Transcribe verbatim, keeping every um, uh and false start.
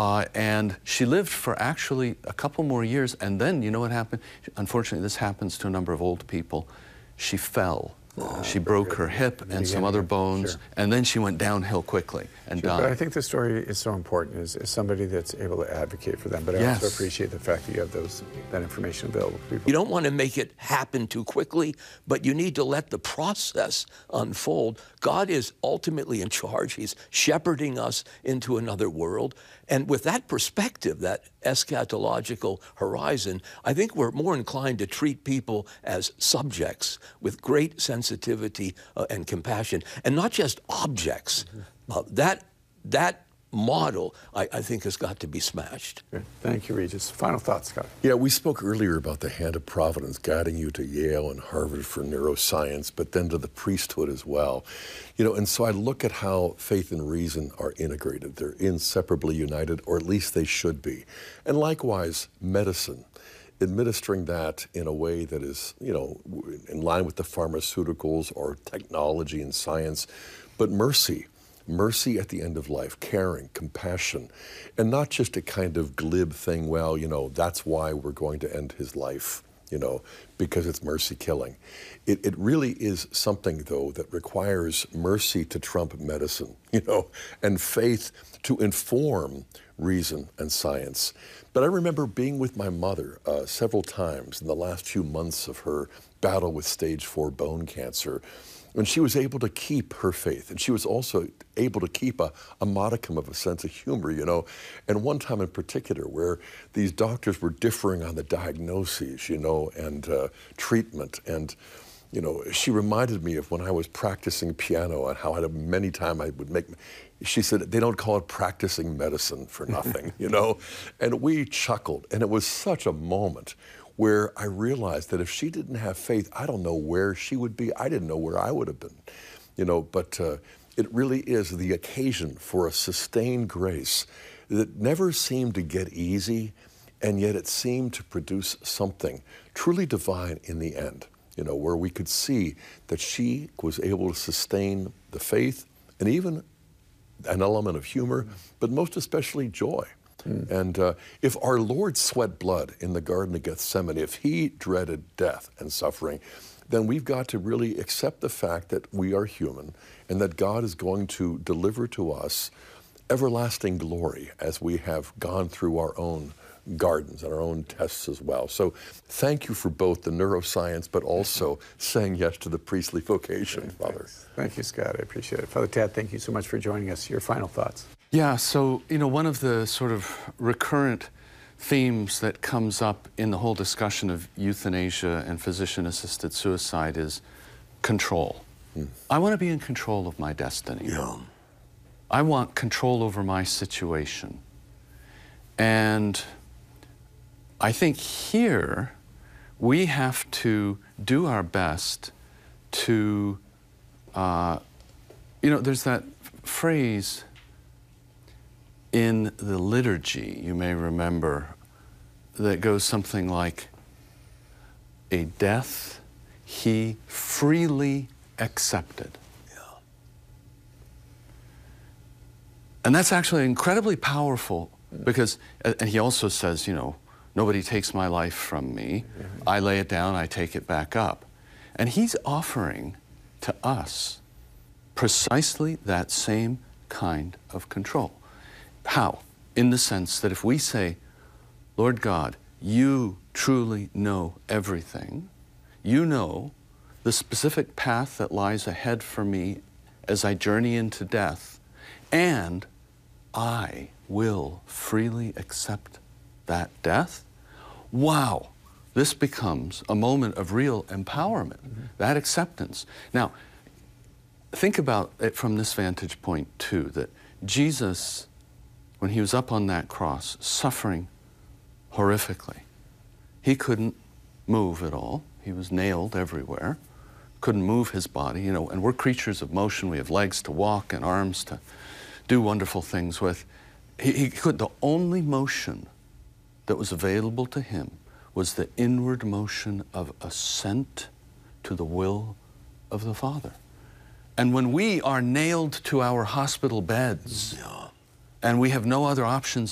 Uh, and she lived for actually a couple more years, and then you know what happened? Unfortunately, this happens to a number of old people. She fell. Uh, she broke her hip and some other bones, sure. and then she went downhill quickly and sure, died. But I think the story is so important as, as somebody that's able to advocate for them. But I yes. also appreciate the fact that you have those that information available to people. You don't want to make it happen too quickly, but you need to let the process unfold. God is ultimately in charge. He's shepherding us into another world. And with that perspective, that eschatological horizon, I think we're more inclined to treat people as subjects with great sensitivity uh, and compassion, and not just objects. Mm-hmm. uh, that, that model, I, I think, has got to be smashed. Good. Thank you, Regis. Final thoughts, Scott? Yeah, we spoke earlier about the hand of providence guiding you to Yale and Harvard for neuroscience, but then to the priesthood as well. You know, and so I look at how faith and reason are integrated. They're inseparably united, or at least they should be. And likewise, medicine, administering that in a way that is, you know, in line with the pharmaceuticals or technology and science, but mercy. Mercy at the end of life, caring, compassion, and not just a kind of glib thing, well, you know, that's why we're going to end his life, you know, because it's mercy killing. It, it really is something, though, that requires mercy to trump medicine, you know, and faith to inform reason and science. But I remember being with my mother uh, several times in the last few months of her battle with stage four bone cancer. And she was able to keep her faith. And she was also able to keep a, a modicum of a sense of humor, you know. And one time in particular where these doctors were differing on the diagnoses, you know, and uh, treatment. And, you know, she reminded me of when I was practicing piano and how I had many times I would make, she said, they don't call it practicing medicine for nothing, you know. And we chuckled. And it was such a moment where I realized that if she didn't have faith, I don't know where she would be. I didn't know where I would have been, you know, but uh, it really is the occasion for a sustained grace that never seemed to get easy, and yet it seemed to produce something truly divine in the end, you know, where we could see that she was able to sustain the faith and even an element of humor, but most especially joy. Mm. And uh, if our Lord sweat blood in the Garden of Gethsemane, if he dreaded death and suffering, then we've got to really accept the fact that we are human and that God is going to deliver to us everlasting glory as we have gone through our own gardens and our own tests as well. So thank you for both the neuroscience, but also saying yes to the priestly vocation, okay, Father. Thanks. Thank you, Scott. I appreciate it. Father Tad, thank you so much for joining us. Your final thoughts. Yeah, so, you know, one of the sort of recurrent themes that comes up in the whole discussion of euthanasia and physician-assisted suicide is control. Mm. I want to be in control of my destiny. Yeah. I want control over my situation. And I think here we have to do our best to, uh, you know, there's that phrase in the liturgy, you may remember, that goes something like, a death he freely accepted. Yeah. And that's actually incredibly powerful because, and he also says, you know, nobody takes my life from me. Mm-hmm. I lay it down, I take it back up. And he's offering to us precisely that same kind of control. How? In the sense that if we say, Lord God, you truly know everything, you know the specific path that lies ahead for me as I journey into death, and I will freely accept that death, wow, this becomes a moment of real empowerment, mm-hmm. that acceptance. Now, think about it from this vantage point too, that Jesus, when he was up on that cross, suffering horrifically, he couldn't move at all. He was nailed everywhere, couldn't move his body, you know, and we're creatures of motion. We have legs to walk and arms to do wonderful things with. He, he could, the only motion that was available to him was the inward motion of assent to the will of the Father. And when we are nailed to our hospital beds, Yeah. and we have no other options